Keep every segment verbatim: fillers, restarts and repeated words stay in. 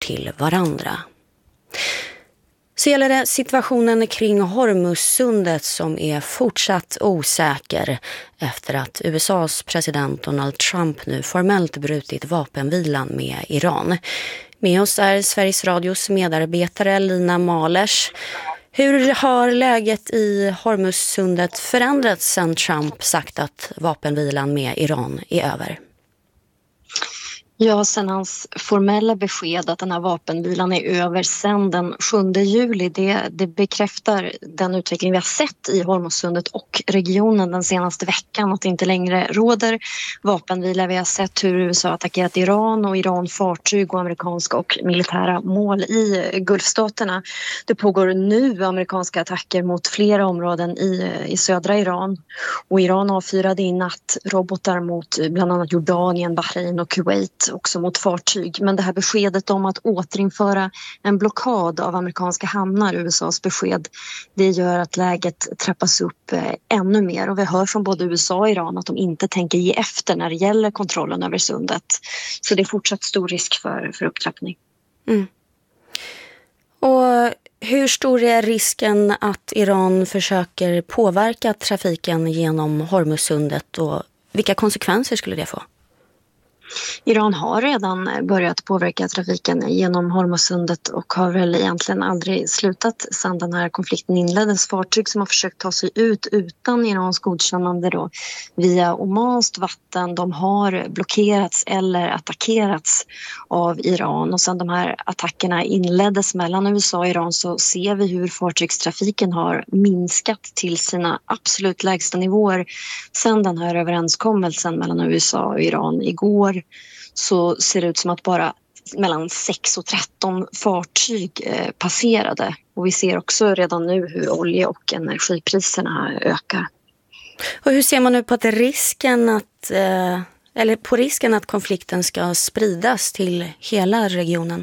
till varandra. Så gäller det situationen kring Hormuzsundet som är fortsatt osäker efter att U S A:s president Donald Trump nu formellt brutit vapenvilan med Iran. Med oss är Sveriges Radios medarbetare Lina Malers. Hur har läget i Hormuzsundet förändrats sedan Trump sagt att vapenvilan med Iran är över? Ja, sen hans formella besked att den här vapenvilan är över sen den sjunde juli, det, det bekräftar den utveckling vi har sett i Hormuzsundet och regionen den senaste veckan, att det inte längre råder vapenvila. Vi har sett hur U S A attackerat Iran och Iran fartyg och amerikanska och militära mål i Gulfstaterna. Det pågår nu amerikanska attacker mot flera områden i, i södra Iran, och Iran avfyrade i natt robotar mot bland annat Jordanien, Bahrain och Kuwait, också mot fartyg. Men det här beskedet om att återinföra en blockad av amerikanska hamnar, U S A:s besked, det gör att läget trappas upp eh, ännu mer. Och vi hör från både U S A och Iran att de inte tänker ge efter när det gäller kontrollen över sundet. Så det är fortsatt stor risk för, för upptrappning. Mm. Och hur stor är risken att Iran försöker påverka trafiken genom Hormuzsundet, och vilka konsekvenser skulle det få? Iran har redan börjat påverka trafiken genom Hormuzsundet och har väl egentligen aldrig slutat sedan den här konflikten inleddes. Fartyg som har försökt ta sig ut utan Irans godkännande då, via omanskt vatten, de har blockerats eller attackerats av Iran. Och sedan de här attackerna inleddes mellan U S A och Iran så ser vi hur fartygstrafiken har minskat till sina absolut lägsta nivåer sedan den här överenskommelsen mellan U S A och Iran. Igår så ser det ut som att bara mellan sex och tretton fartyg eh, passerade. Och vi ser också redan nu hur olje- och energipriserna ökar. Och hur ser man nu på att risken att, eh, eller på risken att konflikten ska spridas till hela regionen?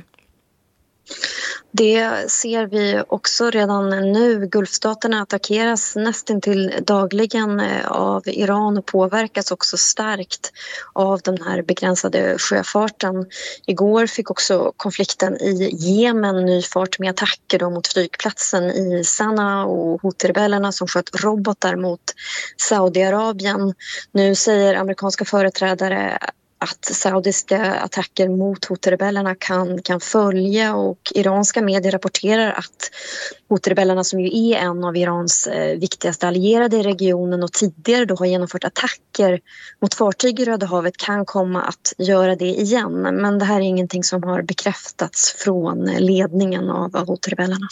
Det ser vi också redan nu. Gulfstaterna attackeras nästan till dagligen av Iran och påverkas också starkt av den här begränsade sjöfarten. Igår fick också konflikten i Jemen ny fart med attacker då mot flygplatsen i Sanaa och Houthi-rebellerna som sköt robotar mot Saudiarabien. Nu säger amerikanska företrädare att saudiska attacker mot Houthi-rebellerna kan, kan följa, och iranska medier rapporterar att Houthi-rebellerna, som ju är en av Irans eh, viktigaste allierade i regionen och tidigare då har genomfört attacker mot fartyg i Röda havet, kan komma att göra det igen. Men det här är ingenting som har bekräftats från ledningen av Houthi-rebellerna.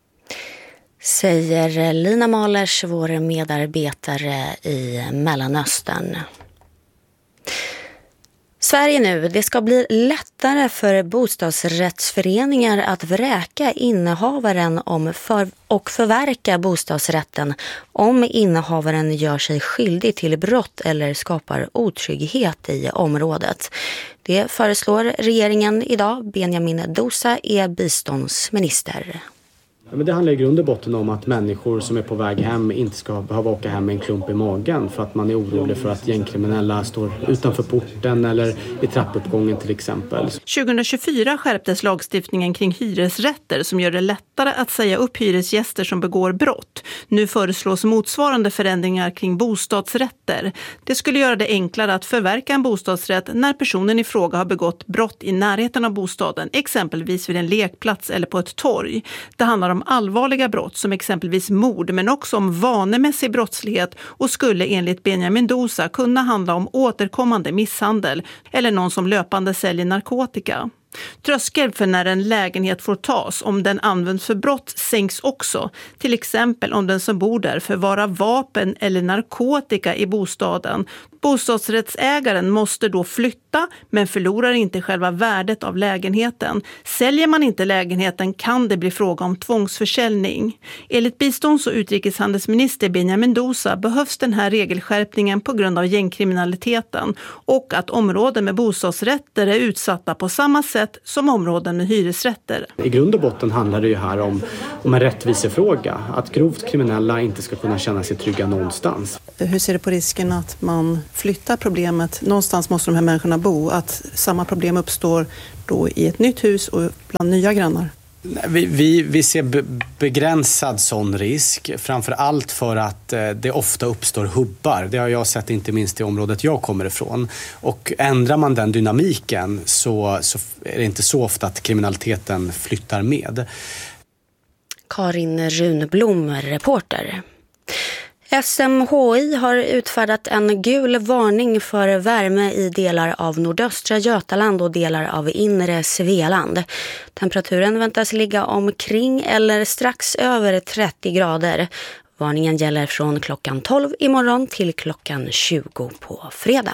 Säger Lina Malers, vår medarbetare i Mellanöstern. Sverige nu, det ska bli lättare för bostadsrättsföreningar att vräka innehavaren om för och förverka bostadsrätten om innehavaren gör sig skyldig till brott eller skapar otrygghet i området. Det föreslår regeringen idag. Benjamin Dousa är biståndsminister. Ja, men det handlar i grund och botten om att människor som är på väg hem inte ska behöva åka hem med en klump i magen för att man är orolig för att gängkriminella står utanför porten eller i trappuppgången till exempel. tjugohundratjugofyra skärptes lagstiftningen kring hyresrätter som gör det lättare att säga upp hyresgäster som begår brott. Nu föreslås motsvarande förändringar kring bostadsrätter. Det skulle göra det enklare att förverka en bostadsrätt när personen i fråga har begått brott i närheten av bostaden, exempelvis vid en lekplats eller på ett torg. Det handlar om allvarliga brott som exempelvis mord, men också om vanemässig brottslighet och skulle enligt Benjamin Dousa kunna handla om återkommande misshandel eller någon som löpande säljer narkotika. Tröskeln för när en lägenhet får tas om den används för brott sänks också, till exempel om den som bor där förvarar vapen eller narkotika i bostaden. Bostadsrättsägaren måste då flytta men förlorar inte själva värdet av lägenheten. Säljer man inte lägenheten kan det bli fråga om tvångsförsäljning. Enligt bistånds- och utrikeshandelsminister Benjamin Dousa behövs den här regelskärpningen på grund av gängkriminaliteten och att områden med bostadsrätter är utsatta på samma sätt som områden med hyresrätter. I grund och botten handlar det ju här om, om en rättvisefråga. Att grovt kriminella inte ska kunna känna sig trygga någonstans. Hur ser du på risken att man flyttar problemet? Någonstans måste de här människorna bo, att samma problem uppstår då i ett nytt hus och bland nya grannar? Vi, vi, vi ser be, begränsad sån risk, framför allt för att eh, det ofta uppstår hubbar. Det har jag sett inte minst i området jag kommer ifrån. Och ändrar man den dynamiken så, så är det inte så ofta att kriminaliteten flyttar med. Karin Runblom, reporter. S M H I har utfärdat en gul varning för värme i delar av nordöstra Götaland och delar av inre Svealand. Temperaturen väntas ligga omkring eller strax över trettio grader. Varningen gäller från klockan tolv imorgon till klockan tjugo på fredag.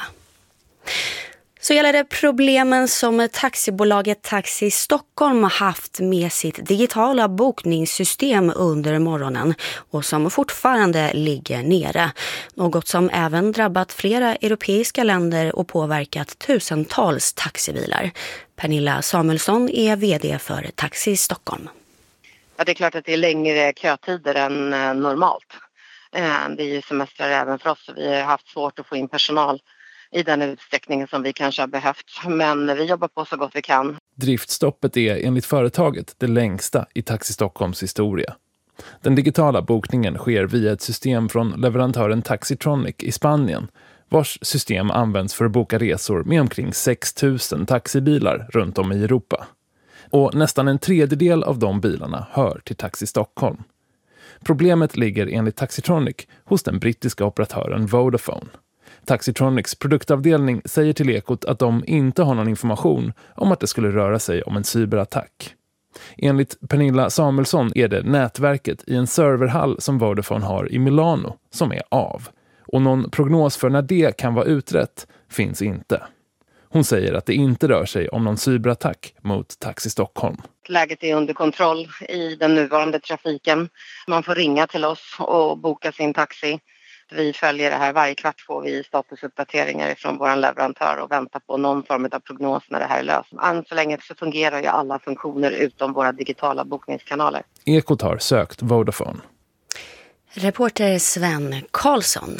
Så gäller det problemen som taxibolaget Taxi Stockholm har haft med sitt digitala bokningssystem under morgonen och som fortfarande ligger nere. Något som även drabbat flera europeiska länder och påverkat tusentals taxibilar. Pernilla Samuelsson är vd för Taxi Stockholm. Ja, det är klart att det är längre kötider än normalt. Det är ju semestrar även för oss. Vi har haft svårt att få in personal i den utsträckningen som vi kanske har behövt. Men vi jobbar på så gott vi kan. Driftstoppet är enligt företaget det längsta i Taxi Stockholms historia. Den digitala bokningen sker via ett system från leverantören Taxitronic i Spanien, vars system används för att boka resor med omkring sex tusen taxibilar runt om i Europa. Och nästan en tredjedel av de bilarna hör till Taxi Stockholm. Problemet ligger enligt Taxitronic hos den brittiska operatören Vodafone. Taxitronics produktavdelning säger till Ekot att de inte har någon information om att det skulle röra sig om en cyberattack. Enligt Pernilla Samuelsson är det nätverket i en serverhall som Vodafone har i Milano som är av. Och någon prognos för när det kan vara utrett finns inte. Hon säger att det inte rör sig om någon cyberattack mot Taxi Stockholm. Läget är under kontroll i den nuvarande trafiken. Man får ringa till oss och boka sin taxi. Vi följer det här. Varje kvart får vi statusuppdateringar från vår leverantör och väntar på någon form av prognos när det här är löst. Än så länge så fungerar ju alla funktioner utom våra digitala bokningskanaler. Ekot har sökt Vodafone. Reporter Sven Karlsson.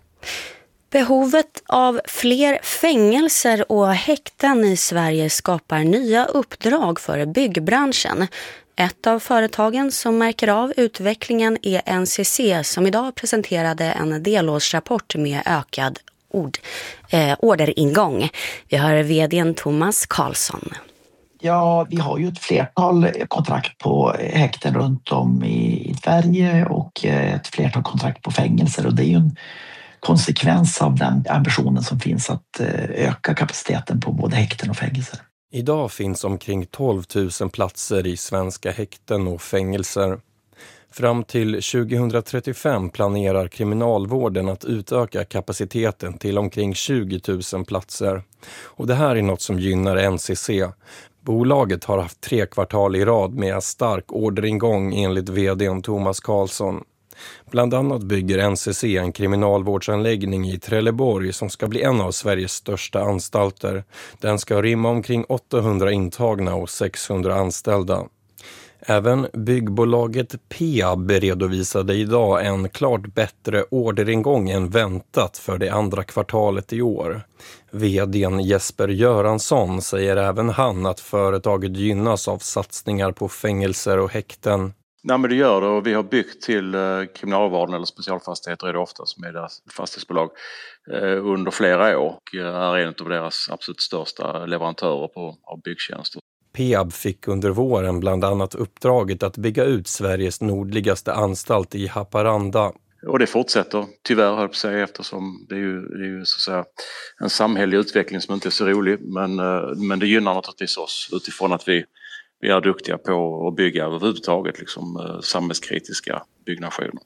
Behovet av fler fängelser och häkten i Sverige skapar nya uppdrag för byggbranschen. Ett av företagen som märker av utvecklingen är N C C som idag presenterade en delårsrapport med ökad ord, eh, orderingång. Vi hör vdn Thomas Karlsson. Ja, vi har ju ett flertal kontrakt på häkten runt om i Sverige och ett flertal kontrakt på fängelser, och det är ju en konsekvens av den ambitionen som finns att öka kapaciteten på både häkten och fängelser. Idag finns omkring tolv tusen platser i svenska häkten och fängelser. Fram till tjugohundratrettiofem planerar kriminalvården att utöka kapaciteten till omkring tjugo tusen platser. Och det här är något som gynnar N C C. Bolaget har haft tre kvartal i rad med stark orderingång enligt vdn Thomas Karlsson. Bland annat bygger N C C en kriminalvårdsanläggning i Trelleborg som ska bli en av Sveriges största anstalter. Den ska rymma omkring åttahundra intagna och sexhundra anställda. Även byggbolaget Peab redovisade idag en klart bättre orderingång än väntat för det andra kvartalet i år. Vdn Jesper Göransson säger även han att företaget gynnas av satsningar på fängelser och häkten. Nej, men det gör det, och vi har byggt till eh, kriminalvården eller specialfastigheter är det oftast med deras fastighetsbolag eh, under flera år och är en av deras absolut största leverantörer på, av byggtjänster. Peab fick under våren bland annat uppdraget att bygga ut Sveriges nordligaste anstalt i Haparanda. Och det fortsätter tyvärr, höll jag på att säga, eftersom det är ju, det är ju så att säga en samhällelig utveckling som inte är så rolig, men, eh, men det gynnar naturligtvis oss utifrån att vi Vi är duktiga på att bygga överhuvudtaget liksom, eh, samhällskritiska byggnationer.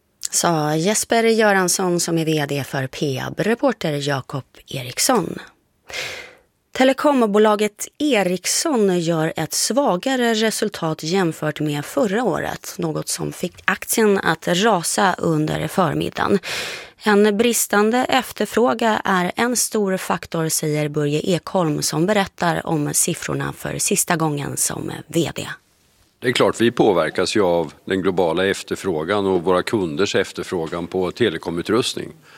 Sa Jesper Göransson som är vd för Peab, reporter Jakob Eriksson. Telekombolaget Ericsson gör ett svagare resultat jämfört med förra året, något som fick aktien att rasa under förmiddagen. En bristande efterfråga är en stor faktor, säger Börje Ekholm som berättar om siffrorna för sista gången som vd. Det är klart, vi påverkas ju av den globala efterfrågan och våra kunders efterfrågan på telekomutrustning.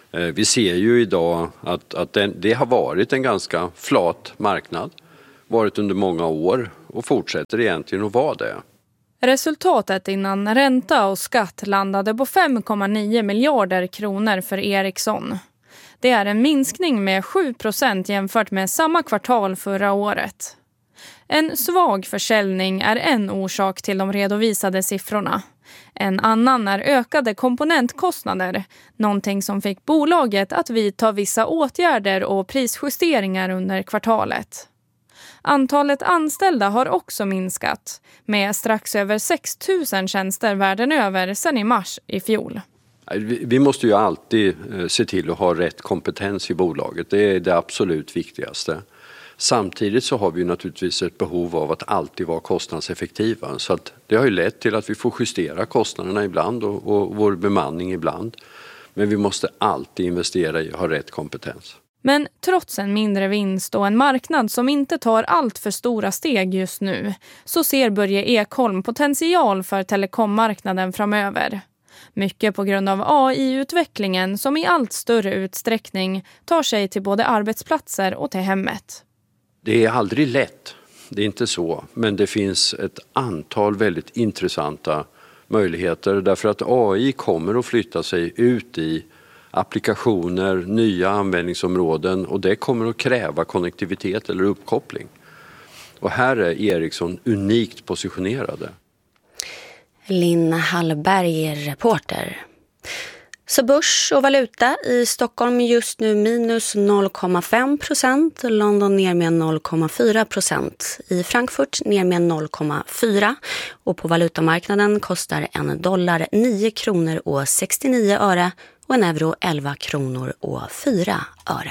Vi ser ju idag att, att den, det har varit en ganska flat marknad, varit under många år och fortsätter egentligen att vara det. Resultatet innan ränta och skatt landade på fem komma nio miljarder kronor för Ericsson. Det är en minskning med sju procent jämfört med samma kvartal förra året. En svag försäljning är en orsak till de redovisade siffrorna. En annan är ökade komponentkostnader, någonting som fick bolaget att vidta vissa åtgärder och prisjusteringar under kvartalet. Antalet anställda har också minskat, med strax över sex tusen tjänster världen över sedan i mars i fjol. Vi måste ju alltid se till att ha rätt kompetens i bolaget, det är det absolut viktigaste. Samtidigt så har vi naturligtvis ett behov av att alltid vara kostnadseffektiva. Så att det har ju lett till att vi får justera kostnaderna ibland och, och vår bemanning ibland. Men vi måste alltid investera i att ha rätt kompetens. Men trots en mindre vinst och en marknad som inte tar allt för stora steg just nu, så ser Börje Ekholm potential för telekommarknaden framöver. Mycket på grund av A I-utvecklingen som i allt större utsträckning tar sig till både arbetsplatser och till hemmet. Det är aldrig lätt, det är inte så, men det finns ett antal väldigt intressanta möjligheter därför att A I kommer att flytta sig ut i applikationer, nya användningsområden och det kommer att kräva konnektivitet eller uppkoppling. Och här är Ericsson unikt positionerade. Linn Hallberg, reporter. Så börs och valuta i Stockholm just nu minus noll komma fem procent, London ner med noll komma fyra procent, i Frankfurt ner med noll komma fyra och på valutamarknaden kostar en dollar nio kronor och sextionio öre och en euro elva kronor och fyra öre.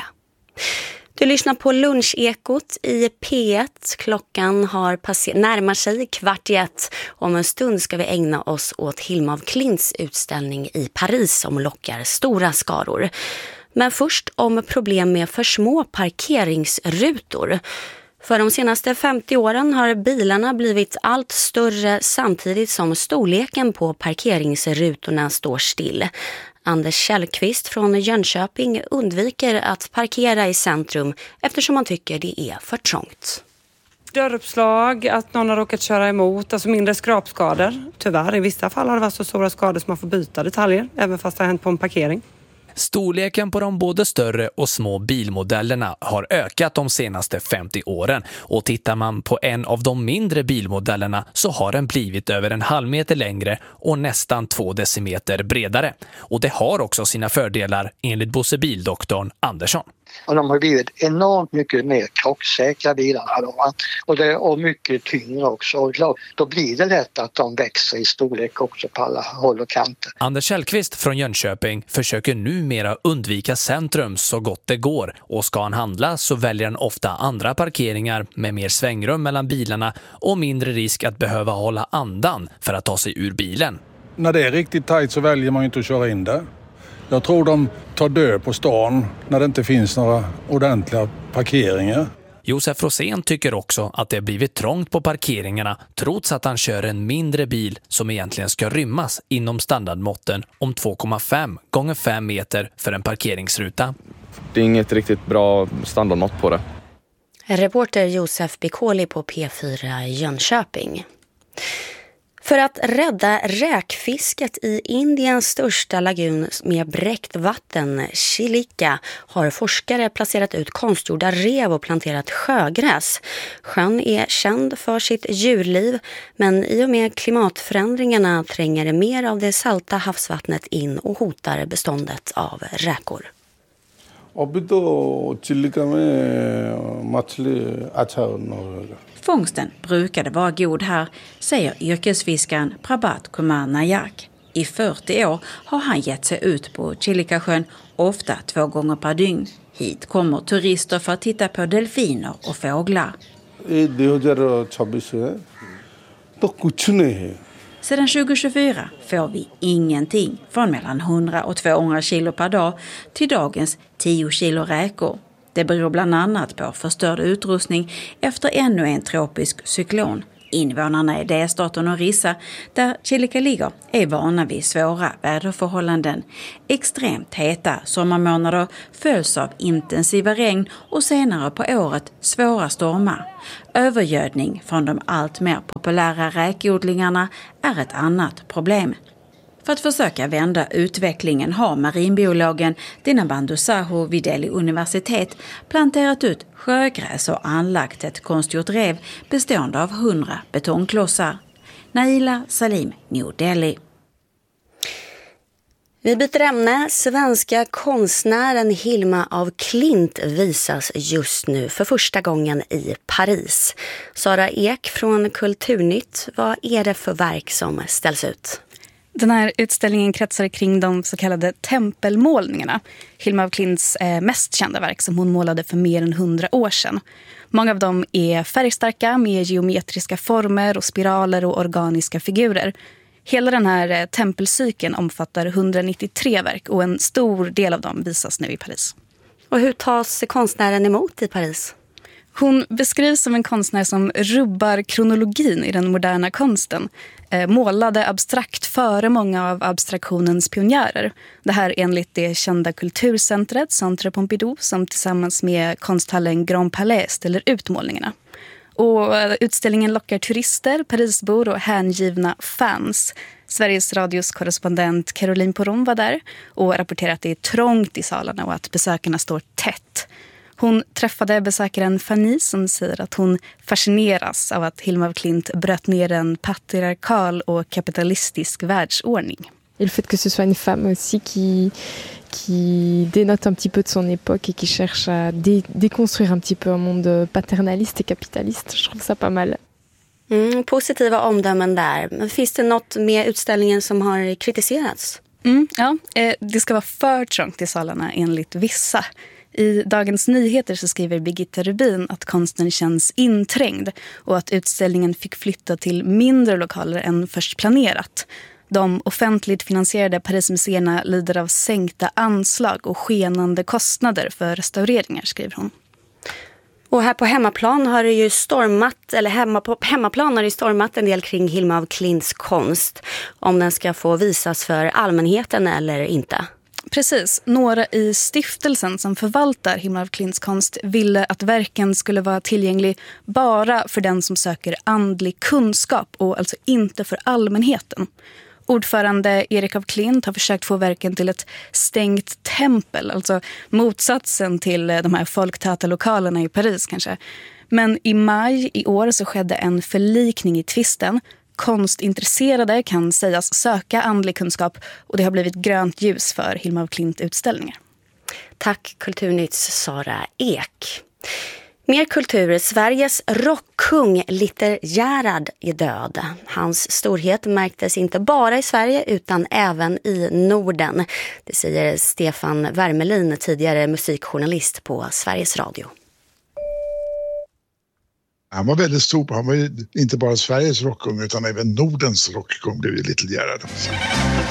Du lyssnar på Lunchekot i P ett. Klockan har passer- närmar sig kvart i ett. Om en stund ska vi ägna oss åt Hilma af Klints utställning i Paris som lockar stora skaror. Men först om problem med för små parkeringsrutor. För de senaste femtio åren har bilarna blivit allt större samtidigt som storleken på parkeringsrutorna står still. Anders Källqvist från Jönköping undviker att parkera i centrum eftersom man tycker det är för trångt. Dörruppslag, att någon har råkat köra emot, alltså mindre skrapskador. Tyvärr, i vissa fall har det varit så stora skador som man får byta detaljer, även fast det har hänt på en parkering. Storleken på de både större och små bilmodellerna har ökat de senaste femtio åren och tittar man på en av de mindre bilmodellerna så har den blivit över en halv meter längre och nästan två decimeter bredare. Och det har också sina fördelar enligt Bosse Bildoktorn Andersson. Och de har blivit enormt mycket mer krocksäkra bilarna då, va? Och, det, och mycket tyngre också. Och då blir det lätt att de växer i storlek också på alla håll och kanter. Anders Källqvist från Jönköping försöker numera undvika centrum så gott det går. Och ska han handla så väljer han ofta andra parkeringar med mer svängrum mellan bilarna och mindre risk att behöva hålla andan för att ta sig ur bilen. När det är riktigt tajt så väljer man ju inte att köra in där. Jag tror de tar död på stan när det inte finns några ordentliga parkeringar. Josef Rosén tycker också att det blivit trångt på parkeringarna trots att han kör en mindre bil som egentligen ska rymmas inom standardmåtten om två komma fem gånger fem meter för en parkeringsruta. Det är inget riktigt bra standardmått på det. Reporter Josef Bikoli på P fyra Jönköping. För att rädda räkfisket i Indiens största lagun med bräckt vatten, Chilika, har forskare placerat ut konstgjorda rev och planterat sjögräs. Sjön är känd för sitt djurliv, men i och med klimatförändringarna tränger mer av det salta havsvattnet in och hotar beståndet av räkor. Fångsten brukade vara god här, säger yrkesfiskaren Prabhat Kumar Nayak. I fyrtio år har han gett sig ut på Chilikasjön, ofta två gånger per dygn. Hit kommer turister för att titta på delfiner och fåglar. Sedan tjugo tjugofyra får vi ingenting från mellan hundra och tvåhundra kilo per dag till dagens tio kilo räkor. Det beror bland annat på förstörd utrustning efter ännu en tropisk cyklon. Invånarna i delstaten Orissa, där Chilika ligger, är vana vid svåra väderförhållanden. Extremt heta sommarmånader följs av intensiva regn och senare på året svåra stormar. Övergödning från de allt mer populära räkodlingarna är ett annat problem. För att försöka vända utvecklingen har marinbiologen Dinabandhu Sahu vid Delhi universitet planterat ut sjögräs och anlagt ett konstgjort rev bestående av hundra betongklossar. Naila Salim, New Delhi. Vi byter ämne. Svenska konstnären Hilma af Klint visas just nu för första gången i Paris. Sara Ek från Kulturnytt, vad är det för verk som ställs ut? Den här utställningen kretsar kring de så kallade tempelmålningarna. Hilma af Klints eh, mest kända verk som hon målade för mer än hundra år sedan. Många av dem är färgstarka med geometriska former och spiraler och organiska figurer. Hela den här eh, tempelcykeln omfattar hundranittiotre verk och en stor del av dem visas nu i Paris. Och hur tas konstnären emot i Paris? Hon beskrivs som en konstnär som rubbar kronologin i den moderna konsten. Eh, målade abstrakt före många av abstraktionens pionjärer. Det här enligt det kända kulturcentret Centre Pompidou som tillsammans med konsthallen Grand Palais ställer ut målningarna. Och utställningen lockar turister, Parisbor och hängivna fans. Sveriges radios korrespondent Caroline Poron var där och rapporterade att det är trångt i salarna och att besökarna står tätt. Hon träffade besökaren Fanny som säger att hon fascineras av att Hilma af Klint bröt ner en patriarkal och kapitalistisk världsordning. Et le fait que ce soit une femme aussi qui, qui dénote un petit peu de son époque et qui cherche à dé, déconstruire un petit peu un monde paternaliste et capitaliste. Je trouve ça pas mal. Mm, positiva omdömen där. Men finns det något med utställningen som har kritiserats? Mm, ja, eh, det ska vara för trångt i salarna enligt vissa. I Dagens Nyheter så skriver Birgitta Rubin att konsten känns inträngd och att utställningen fick flytta till mindre lokaler än först planerat. De offentligt finansierade Parismuseerna lider av sänkta anslag och skenande kostnader för restaureringar, skriver hon. Och här på hemmaplan har det ju stormat, eller hemma på hemmaplan har det stormat en del kring Hilma af Klints konst. Om den ska få visas för allmänheten eller inte. Precis. Några i stiftelsen som förvaltar Hilma af Klints konst ville att verken skulle vara tillgänglig bara för den som söker andlig kunskap och alltså inte för allmänheten. Ordförande Erik af Klint har försökt få verken till ett stängt tempel, alltså motsatsen till de här folktäta lokalerna i Paris kanske. Men i maj i år så skedde en förlikning i tvisten. Konstintresserade kan sägas söka andlig kunskap och det har blivit grönt ljus för Hilma af Klint utställningar. Tack Kulturnytts Sara Ek. Mer kultur. Sveriges rockkung Litter Gerhard är död. Hans storhet märktes inte bara i Sverige utan även i Norden. Det säger Stefan Wermelin, tidigare musikjournalist på Sveriges Radio. Han var väldigt stor. Han var inte bara Sveriges rockkung utan även Nordens rockkung blev Litter Gerhard.